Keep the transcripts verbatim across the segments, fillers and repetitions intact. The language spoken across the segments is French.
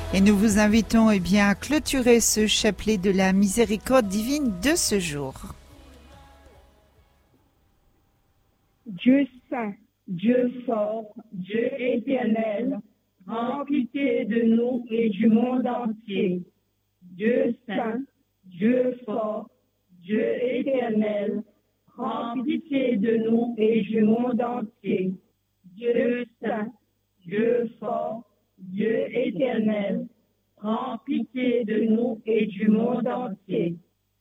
Et nous vous invitons eh bien, à clôturer ce chapelet de la miséricorde divine de ce jour. Dieu saint, Dieu fort, Dieu éternel, prends pitié de nous et du monde entier. Dieu saint, Dieu fort, Dieu éternel, prends pitié de nous et du monde entier. Dieu saint, Dieu fort, Dieu éternel, prends pitié de nous et du monde entier.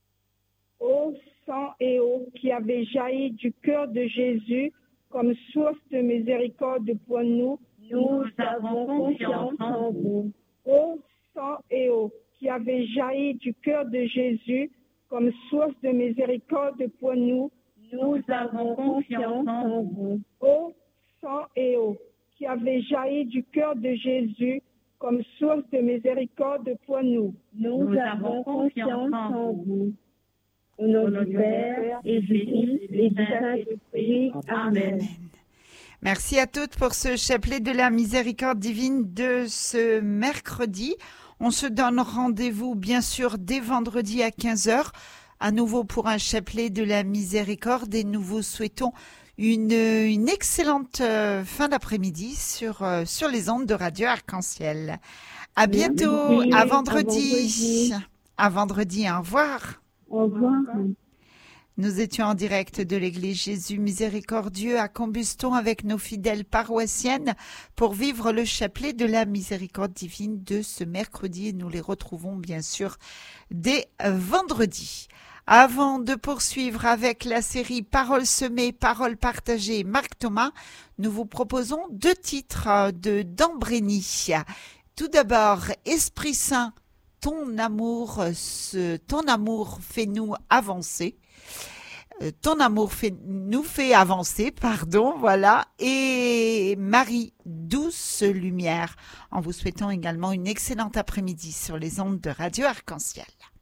Ô sang et eau qui avait jailli du cœur de Jésus comme source de miséricorde pour nous, nous avons confiance en vous. Ô sang et eau qui avait jailli du cœur de Jésus comme source de miséricorde pour nous, nous avons confiance en vous. Ô sang et eau qui avait jailli du cœur de Jésus comme source de miséricorde pour nous, nous avons confiance en vous. Au nom du Père et du Fils et du Saint-Esprit. Amen. Merci à toutes pour ce chapelet de la miséricorde divine de ce mercredi. On se donne rendez-vous bien sûr dès vendredi à quinze heures, à nouveau pour un chapelet de la miséricorde, et nous vous souhaitons une, une excellente fin d'après-midi sur, sur les ondes de Radio Arc-en-Ciel. À bientôt, Merci. à vendredi. À vendredi. À vendredi, au revoir. Au revoir. Nous étions en direct de l'église Jésus Miséricordieux à Combuston avec nos fidèles paroissiennes pour vivre le chapelet de la miséricorde divine de ce mercredi. Nous les retrouvons bien sûr dès vendredi. Avant de poursuivre avec la série Paroles semées, paroles partagées, Marc Thomas, nous vous proposons deux titres de d'Ambrénie. Tout d'abord, Esprit Saint, ton amour, ce, ton amour fait-nous avancer. Euh, ton amour fait, nous fait avancer, pardon, voilà. Et Marie, douce lumière, en vous souhaitant également une excellente après-midi sur les ondes de Radio Arc-en-Ciel.